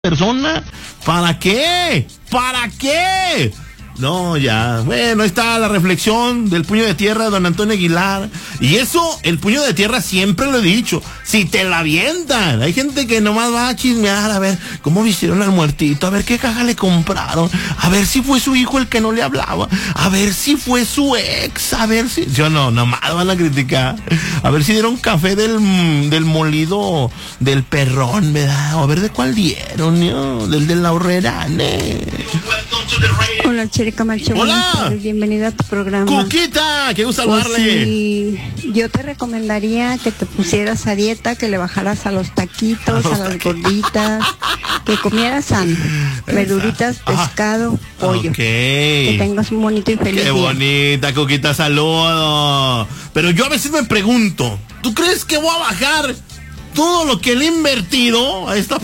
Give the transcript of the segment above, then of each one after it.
persona. ¿Para qué? ¿Para qué? No, ya. Bueno, ahí está la reflexión del puño de tierra de don Antonio Aguilar. Y eso, el puño de tierra siempre lo he dicho. Si te la avientan. Hay gente que nomás va a chismear a ver cómo vistieron al muertito, a ver qué caja le compraron, a ver si fue su hijo el que no le hablaba, a ver si fue su ex, a ver si... Yo no, nomás van a criticar. A ver si dieron café del molido del perrón, ¿verdad? O a ver de cuál dieron, ¿no? Del de la horrera, ¿no? Hola, Cheri Camacho. Hola. Bienvenida a tu programa. Cuquita, qué gusto Pues saludarle. sí, yo te recomendaría que te pusieras a dieta, que le bajaras a los taquitos, a las gorditas, que comieras sano, verduritas, pescado, pollo. Ok. Que tengas un bonito y feliz Qué día. bonita, Cuquita, saludo. Pero yo a veces me pregunto, ¿tú crees que voy a bajar todo lo que le he invertido a esta...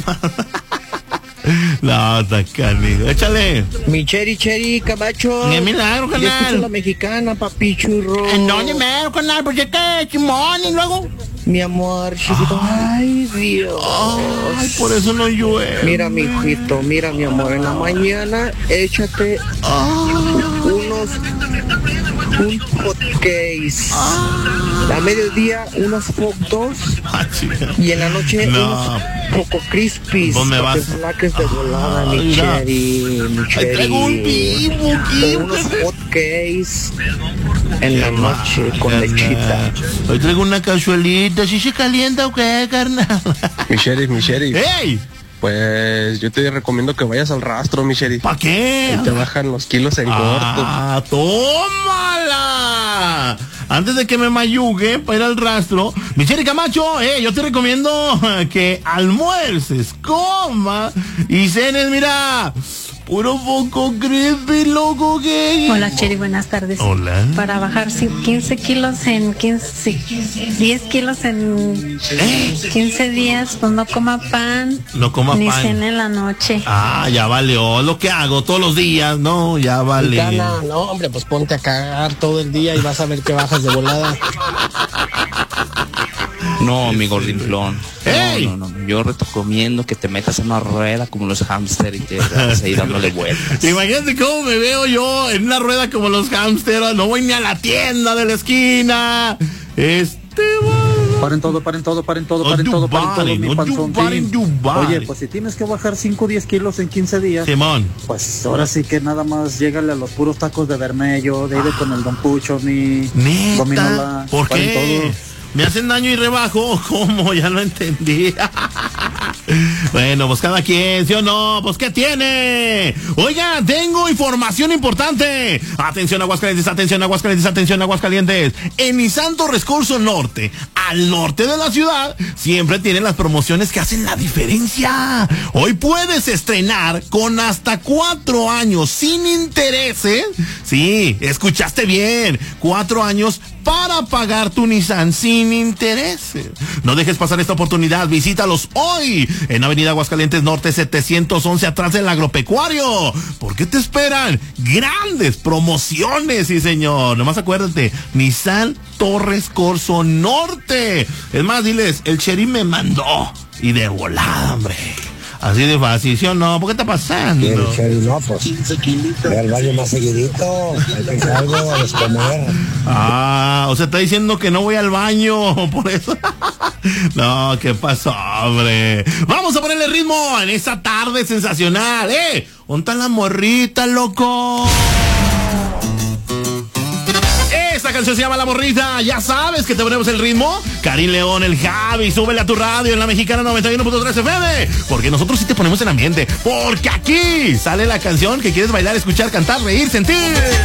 No, está canijo. Échale. Mi Cheri Camacho. Qué milagro, Yo escucho canal. la mexicana, papi churro. No, ni mero, canal, porque qué, chimón, y luego... Mi amor, chiquito. Ay, Dios. Ay, por eso no llueve. Mira, mi hijito, mira, mi amor. En la mañana, échate un hot case. A mediodía, unos hot dogs. Y en la noche, No. unos Coco Crispies. ¿Dónde vas? Para que saques de volada, Ay, mi mira. Cheri, mi Ahí Cheri. traigo un vivo, O unos hot case en la noche con lechita. Hoy traigo una cazuelita, ¿sí se calienta o qué, carnal? Mi sheriff, ¡Ey! pues yo te recomiendo que vayas al rastro, mi sheriff. ¿Pa' qué? Ahí te bajan los kilos en corto. ¡Ah, tómala! Antes de que me mayugue para ir al rastro, Michelle Camacho, yo te recomiendo que almuerces, comas y cenes, mira, puro poco crispy, loco, que... Hola, Cheri, buenas tardes. Hola. Para bajar 15 kilos en 10 kilos en 15 días, pues no coma pan. No coma ni pan. cena en la noche. Ah, ya valió, lo que hago todos los días, no, ya vale. Gana, no, hombre, pues ponte a cagar todo el día y vas a ver que bajas de volada. No, mi gordinflón. ¡Ey! No. Yo recomiendo que te metas en una rueda como los hámster y te vas ahí dándole vueltas. Imagínate cómo me veo yo en una rueda como los hámsters, no voy ni a la tienda de la esquina. Paren todo, mi panzoncín. Oye, pues si tienes que bajar 5 o 10 kilos en 15 días, Simón. pues ahora sí que nada más llégale a los puros tacos de vermelho, de ahí con el Don Pucho, mi ¿Neta? gominola. ¿Por Paren qué? todo. ¿Me hacen daño y rebajo? ¿Cómo? Ya lo entendí. Bueno, pues cada quien, ¿sí o no? Pues ¿qué tiene? Oiga, tengo información importante. Atención Aguascalientes, atención Aguascalientes, atención Aguascalientes. En Nissan Torres Corso Norte, al norte de la ciudad, siempre tienen las promociones que hacen la diferencia. Hoy puedes estrenar con hasta 4 años sin intereses. Sí, escuchaste bien. 4 años para pagar tu Nissan sin intereses. No dejes pasar esta oportunidad. Visítalos hoy en Avenida Aguascalientes Norte 711, atrás del agropecuario. ¿Por qué te esperan? Grandes promociones, sí señor. Nomás acuérdate, Nissan Torres Corso Norte. Es más, diles, el Cheri me mandó. Y de volada, hombre. Así de fácil, ¿sí o no? ¿Por qué está pasando? No, pues, ve al baño más seguidito, hay que hacer algo a descomer. Ah, o sea, está diciendo que no voy al baño, por eso. No, ¿qué pasó, hombre? Vamos a ponerle ritmo en esta tarde sensacional, ¿dónde está la morrita, loco? Esta canción se llama La Morrita. Ya sabes que te ponemos el ritmo. Karim León, el Javi, súbele a tu radio en la Mexicana 91.3 FM. Porque nosotros sí te ponemos en ambiente. Porque aquí sale la canción que quieres bailar, escuchar, cantar, reír, sentir.